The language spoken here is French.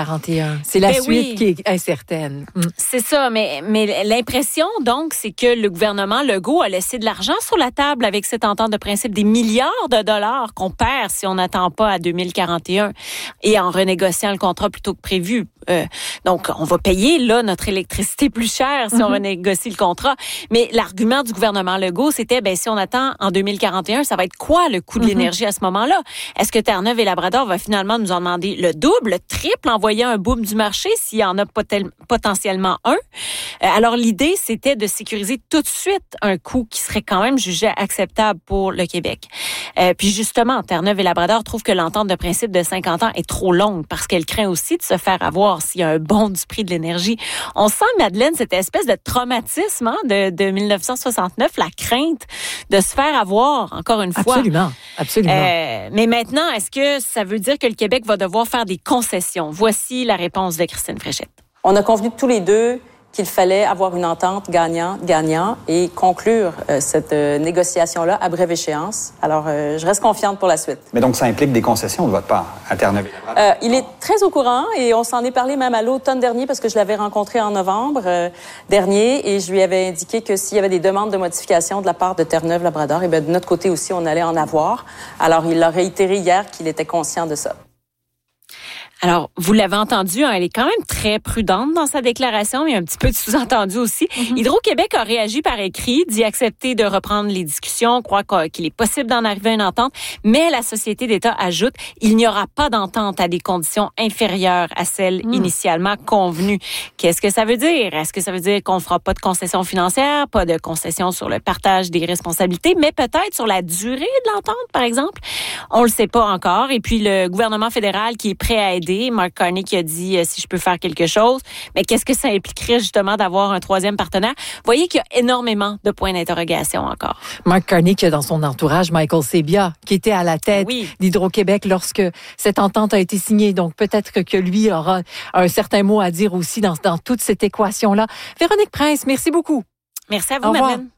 2041. C'est la suite qui est incertaine. C'est ça, mais l'impression, donc, c'est que le gouvernement Legault a laissé de l'argent sur la table avec cette entente de principe, des milliards de dollars qu'on perd si on n'attend pas à 2041 et en renégociant le contrat plutôt que prévu. Donc, on va payer, là, notre électricité plus chère si on renégocie le contrat. Mais l'argument du gouvernement Legault, c'était, si on attend en 2041, ça va être quoi le coût de l'énergie à ce moment-là? Est-ce que Terre-Neuve et Labrador va finalement nous en demander le double, le triple, envoyer un boom du marché s'il y en a potentiellement un? Alors, l'idée, c'était de sécuriser tout de suite un coût qui serait quand même jugé acceptable pour le Québec. Puis justement, Terre-Neuve et Labrador trouvent que l'entente de principe de 50 ans est trop longue parce qu'elle craint aussi de se faire avoir s'il y a un bond du prix de l'énergie. On sent, Madeleine, cette espèce de traumatisme de 1969, la crainte de se faire avoir, encore une fois. Absolument. Mais maintenant, est-ce que ça veut dire que le Québec va devoir faire des concessions? Voici la réponse de Christine Fréchette. On a convenu tous les deux qu'il fallait avoir une entente gagnant-gagnant et conclure cette négociation-là à brève échéance. Alors, je reste confiante pour la suite. Mais donc, ça implique des concessions de votre part à Terre-Neuve et Labrador? Il est très au courant et on s'en est parlé même à l'automne dernier parce que je l'avais rencontré en novembre dernier et je lui avais indiqué que s'il y avait des demandes de modification de la part de Terre-Neuve-Labrador, de notre côté aussi, on allait en avoir. Alors, il a réitéré hier qu'il était conscient de ça. Alors, vous l'avez entendu, elle est quand même très prudente dans sa déclaration, mais un petit peu de sous-entendu aussi. Hydro-Québec a réagi par écrit, dit accepter de reprendre les discussions, croit qu'il est possible d'en arriver à une entente, mais la Société d'État ajoute, il n'y aura pas d'entente à des conditions inférieures à celles initialement convenues. Qu'est-ce que ça veut dire? Est-ce que ça veut dire qu'on ne fera pas de concessions financières, pas de concessions sur le partage des responsabilités, mais peut-être sur la durée de l'entente, par exemple? On le sait pas encore. Et puis, le gouvernement fédéral qui est prêt à aider, Mark Carney qui a dit si je peux faire quelque chose, mais qu'est-ce que ça impliquerait justement d'avoir un troisième partenaire? Vous voyez qu'il y a énormément de points d'interrogation encore. Mark Carney qui a dans son entourage Michael Sebia, qui était à la tête d'Hydro-Québec lorsque cette entente a été signée. Donc peut-être que lui aura un certain mot à dire aussi dans toute cette équation-là. Véronique Prince, merci beaucoup. Merci à vous, Madeleine.